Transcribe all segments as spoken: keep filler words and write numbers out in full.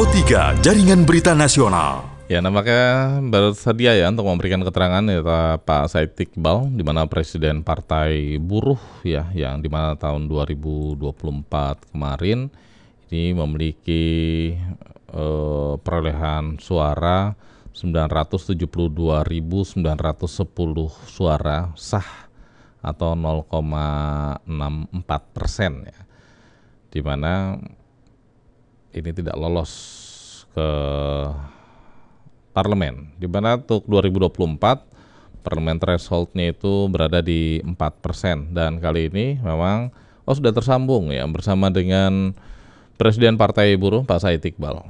Pro tiga, Jaringan Berita Nasional. Ya, nampaknya bersedia ya untuk memberikan keterangan ya Pak Said Iqbal, di mana Presiden Partai Buruh ya, yang di mana tahun dua ribu dua puluh empat kemarin ini memiliki eh, perolehan suara sembilan ratus tujuh puluh dua ribu sembilan ratus sepuluh suara sah atau nol koma enam empat persen ya, di mana ini tidak lolos ke parlemen, di mana untuk dua ribu dua puluh empat parlemen threshold-nya itu berada di empat persen, dan kali ini memang oh sudah tersambung ya bersama dengan Presiden Partai Buruh Pak Said Iqbal.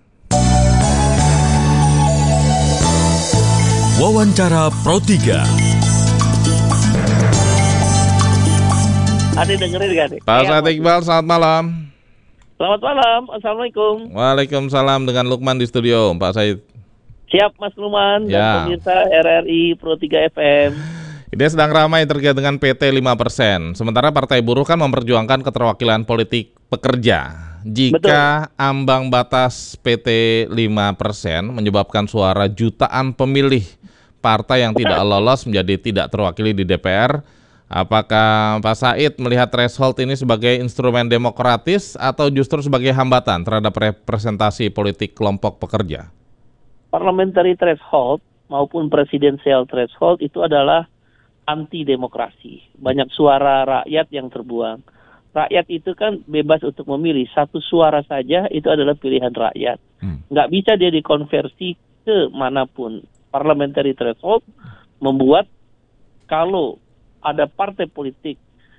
Wawancara Pro tiga. Ada dengerin gak nih? Pak Said Iqbal, selamat malam. Selamat malam, Assalamualaikum. Waalaikumsalam, dengan Lukman di studio, Pak Said. Siap Mas Luman Ya. dan pemirsa R R I Pro tiga F M. Ini sedang ramai terkait dengan P T lima persen. Sementara Partai Buruh kan memperjuangkan keterwakilan politik pekerja. Jika Betul. ambang batas P T lima persen menyebabkan suara jutaan pemilih partai yang tidak lolos menjadi tidak terwakili di D P R, apakah Pak Said melihat threshold ini sebagai instrumen demokratis atau justru sebagai hambatan terhadap representasi politik kelompok pekerja? Parliamentary threshold maupun presidential threshold itu adalah anti demokrasi. Banyak suara rakyat yang terbuang. Rakyat itu kan bebas untuk memilih. Satu suara saja itu adalah pilihan rakyat. Hmm. Nggak bisa dia dikonversi ke manapun. Parliamentary threshold membuat kalau ada partai politik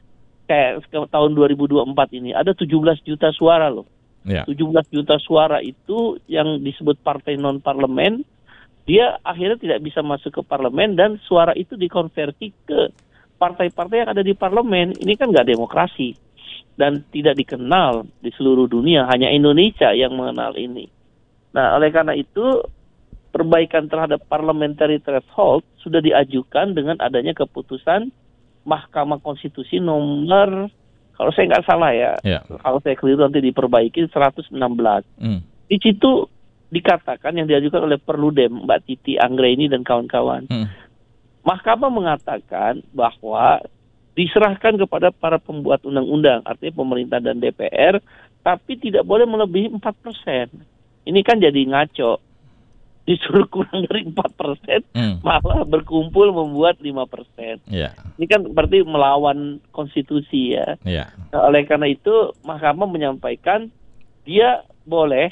kayak tahun dua ribu dua puluh empat ini ada tujuh belas juta suara loh. Ya. tujuh belas juta suara itu yang disebut partai non-parlemen, dia akhirnya tidak bisa masuk ke parlemen dan suara itu dikonversi ke partai-partai yang ada di parlemen. Ini kan nggak demokrasi dan tidak dikenal di seluruh dunia, hanya Indonesia yang mengenal ini. Nah, oleh karena itu perbaikan terhadap parliamentary threshold sudah diajukan dengan adanya keputusan Mahkamah Konstitusi nomor, kalau saya nggak salah ya, ya, kalau saya keliru nanti diperbaiki, seratus enam belas. Hmm. Di situ dikatakan yang diajukan oleh Perludem, Mbak Titi Anggraini dan kawan-kawan. Hmm. Mahkamah mengatakan bahwa diserahkan kepada para pembuat undang-undang, artinya pemerintah dan D P R, tapi tidak boleh melebihi empat persen. Ini kan jadi ngaco. Disuruh kurang dari empat persen, hmm. malah berkumpul membuat lima persen. Yeah. Ini kan berarti melawan konstitusi ya. Yeah. Nah, oleh karena itu, Mahkamah menyampaikan dia boleh,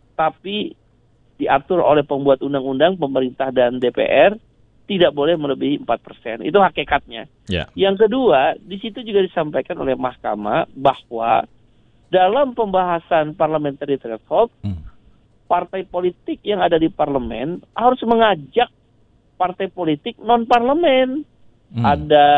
tapi diatur oleh pembuat undang-undang, pemerintah dan D P R, tidak boleh melebihi empat persen. Itu hakikatnya. Yeah. Yang kedua, di situ juga disampaikan oleh Mahkamah bahwa dalam pembahasan parliamentary threshold, hmm. partai politik yang ada di parlemen harus mengajak partai politik non-parlemen. Hmm. Ada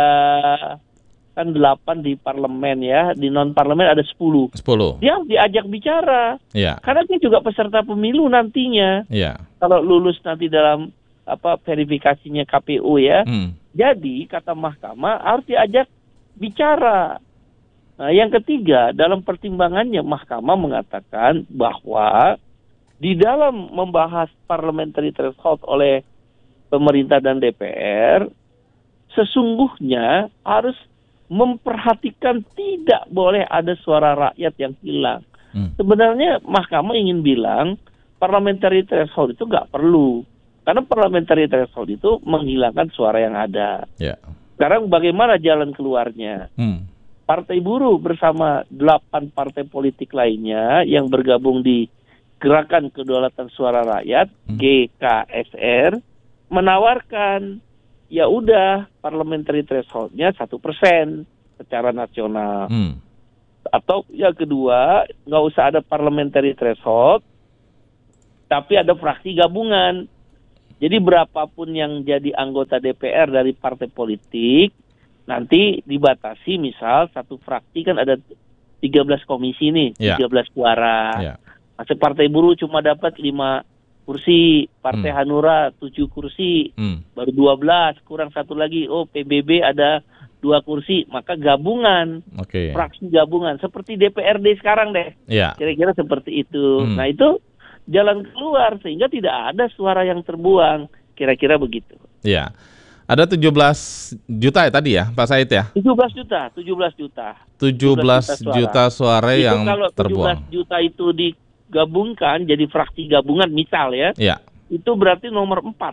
kan delapan di parlemen ya, di non-parlemen ada sepuluh. Sepuluh. Dia harus diajak bicara. Ya. Karena dia juga peserta pemilu nantinya. Ya. Kalau lulus nanti dalam apa verifikasinya K P U ya. Hmm. Jadi kata Mahkamah harus diajak bicara. Nah, yang ketiga, dalam pertimbangannya Mahkamah mengatakan bahwa di dalam membahas parliamentary threshold oleh pemerintah dan D P R, sesungguhnya harus memperhatikan tidak boleh ada suara rakyat yang hilang. Hmm. Sebenarnya Mahkamah ingin bilang parliamentary threshold itu nggak perlu. Karena parliamentary threshold itu menghilangkan suara yang ada. Yeah. Sekarang bagaimana jalan keluarnya? Hmm. Partai Buruh bersama delapan partai politik lainnya yang bergabung di Gerakan Kedaulatan Suara Rakyat, hmm. G K S R, menawarkan, ya udah parliamentary threshold-nya satu persen secara nasional. Hmm. Atau yang kedua, nggak usah ada parliamentary threshold, tapi ada fraksi gabungan. Jadi berapapun yang jadi anggota D P R dari partai politik, nanti dibatasi, misal satu fraksi kan ada tiga belas komisi nih, yeah. tiga belas suara. Yeah. Masuk Partai Buruh cuma dapat lima kursi, Partai hmm. Hanura tujuh kursi, hmm. baru dua belas, kurang satu lagi, oh P B B ada dua kursi, maka gabungan, okay. fraksi gabungan, seperti D P R D sekarang deh, yeah. kira-kira seperti itu. Hmm. Nah itu jalan keluar sehingga tidak ada suara yang terbuang. Kira-kira begitu. Ya. Ada tujuh belas juta ya tadi ya, Pak Said ya? tujuh belas juta, tujuh belas juta. tujuh belas juta suara itu yang kalau tujuh belas terbuang. Juta itu digabungkan jadi fraksi gabungan misal ya. Ya. Itu berarti nomor empat.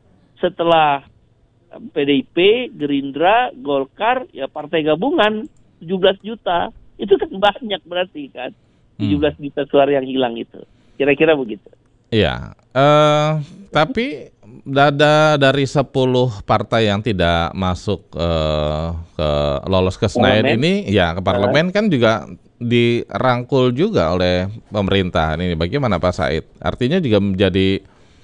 Setelah P D I P, Gerindra, Golkar, ya partai gabungan tujuh belas juta. Itu kan banyak berarti kan. tujuh belas hmm. juta suara yang hilang itu. Kira-kira begitu. Iya, uh, tapi ada dari sepuluh partai yang tidak masuk uh, ke lolos ke Senayan ini, ya ke parlemen uh. kan juga dirangkul juga oleh pemerintah. Ini bagaimana Pak Said? Artinya juga menjadi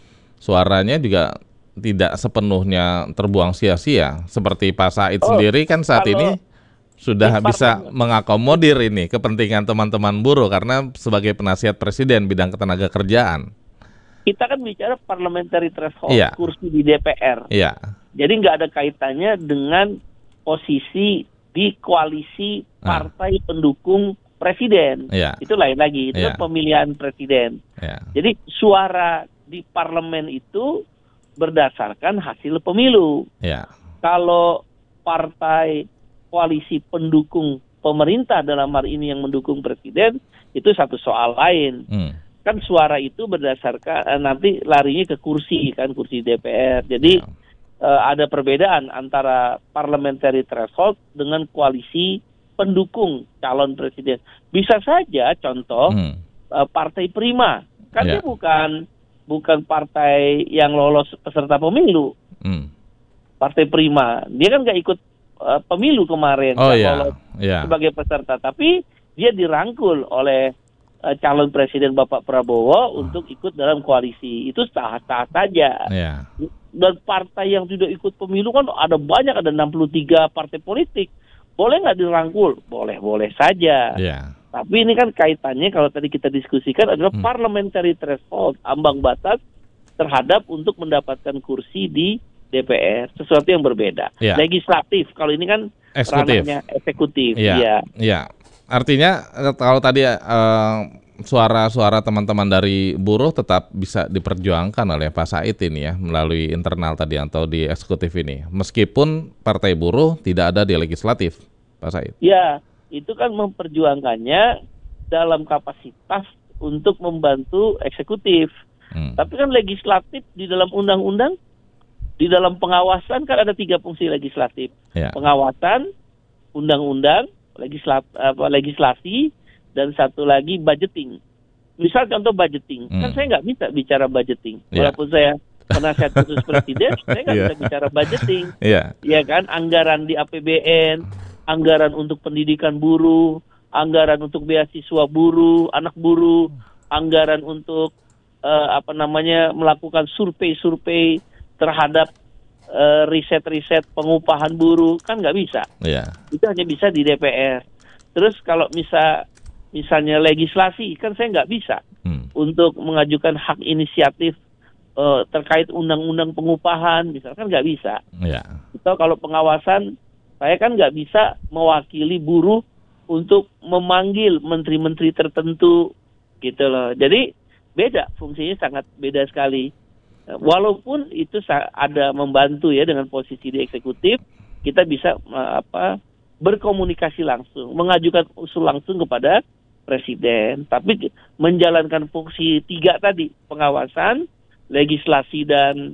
suaranya juga tidak sepenuhnya terbuang sia-sia. Seperti Pak Said oh, sendiri kan saat ini sudah bisa mengakomodir ini kepentingan teman-teman buruh karena sebagai penasihat presiden bidang ketenaga kerjaan. Kita kan bicara parliamentary threshold, iya. kursi di D P R. Iya. Jadi nggak ada kaitannya dengan posisi di koalisi partai ah. pendukung presiden. Iya. Itu lain lagi, itu iya. kan pemilihan presiden. Iya. Jadi suara di parlemen itu berdasarkan hasil pemilu. Iya. Kalau partai koalisi pendukung pemerintah dalam hal ini yang mendukung presiden, itu satu soal lain. Hmm. Kan suara itu berdasarkan eh, nanti larinya ke kursi kan kursi D P R. Jadi ya. eh, ada perbedaan antara parliamentary threshold dengan koalisi pendukung calon presiden. Bisa saja contoh hmm. eh, Partai Prima kan ya. Dia bukan bukan partai yang lolos peserta pemilu. Hmm. Partai Prima dia kan nggak ikut eh, pemilu kemarin oh, ya. lolos ya. sebagai peserta, tapi dia dirangkul oleh calon presiden Bapak Prabowo oh. untuk ikut dalam koalisi. Itu sah-sah saja. Yeah. Dan partai yang tidak ikut pemilu kan ada banyak, ada enam puluh tiga partai politik. Boleh nggak dirangkul? Boleh-boleh saja. Yeah. Tapi ini kan kaitannya kalau tadi kita diskusikan adalah hmm. parliamentary threshold, ambang batas terhadap untuk mendapatkan kursi di D P R. Sesuatu yang berbeda. Yeah. Legislatif. Kalau ini kan eksekutif. ranahnya eksekutif. Iya. Ya. Yeah. Artinya kalau tadi uh, suara-suara teman-teman dari buruh tetap bisa diperjuangkan oleh Pak Said ini ya melalui internal tadi atau di eksekutif ini, meskipun partai buruh tidak ada di legislatif, Pak Said. Ya, itu kan memperjuangkannya dalam kapasitas untuk membantu eksekutif. Hmm. Tapi kan legislatif di dalam undang-undang, di dalam pengawasan kan ada tiga fungsi legislatif. Ya. Pengawasan, undang-undang, Legislat, apa, legislasi, dan satu lagi budgeting. Misal contoh budgeting, hmm. kan saya nggak bisa bicara budgeting. Yeah. Walaupun saya penasihat khusus presiden, saya nggak yeah. bisa bicara budgeting. Yeah. Ya kan, anggaran di A P B N, anggaran untuk pendidikan buruh, anggaran untuk beasiswa buruh, anak buruh, anggaran untuk uh, apa namanya melakukan survei-survei terhadap Uh, riset-riset pengupahan buruh kan nggak bisa, yeah. itu hanya bisa di D P R. Terus kalau misal misalnya legislasi kan saya nggak bisa hmm. untuk mengajukan hak inisiatif uh, terkait undang-undang pengupahan, misalkan nggak bisa. Yeah. Atau kalau pengawasan saya kan nggak bisa mewakili buruh untuk memanggil menteri-menteri tertentu, gitu loh. Jadi beda, fungsinya sangat beda sekali. Walaupun itu ada membantu ya dengan posisi di eksekutif, kita bisa apa berkomunikasi langsung, mengajukan usul langsung kepada presiden. Tapi menjalankan fungsi tiga tadi, pengawasan, legislasi dan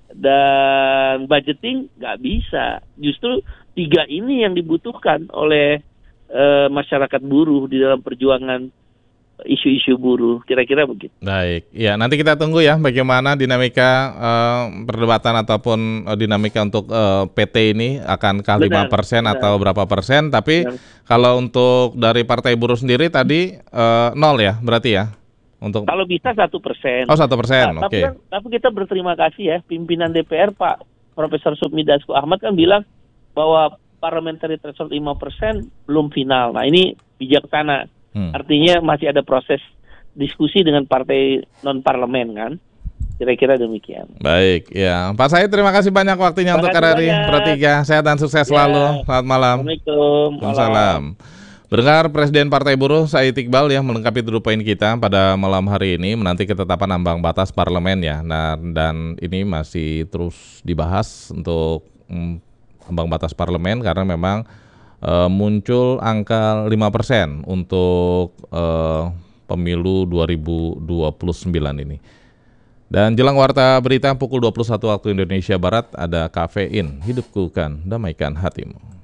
dan budgeting nggak bisa. Justru tiga ini yang dibutuhkan oleh e, masyarakat buruh di dalam perjuangan isu-isu buruh, kira-kira begitu. Baik, ya nanti kita tunggu ya bagaimana dinamika uh, perdebatan ataupun uh, dinamika untuk uh, P T ini akankah lima persen atau berapa persen, tapi benar. Kalau untuk dari Partai Buruh sendiri tadi uh, nol ya berarti ya? Untuk kalau bisa satu persen. Oh satu persen, nah, oke. Okay. Tapi, tapi kita berterima kasih ya, pimpinan D P R Pak Profesor Sufmi Dasko Ahmad kan bilang bahwa parliamentary threshold lima persen belum final. Nah ini bijaksana. Hmm. Artinya masih ada proses diskusi dengan partai non-parlemen kan. Kira-kira demikian. Baik, ya. Pak Said terima kasih banyak waktunya terima untuk R R I Pro tiga. Sehat dan sukses ya. Selalu. Selamat malam. Assalamualaikum. Waalaikumsalam. Berdengar Presiden Partai Buruh Said Iqbal ya melengkapi dulu poin kita pada malam hari ini menanti ketetapan ambang batas parlemen ya. Nah, dan ini masih terus dibahas untuk mm, ambang batas parlemen karena memang e, muncul angka lima persen untuk e, pemilu dua ribu dua puluh sembilan ini. Dan jelang warta berita pukul dua puluh satu waktu Indonesia Barat ada Kafein, hidupku kan damaikan hatimu.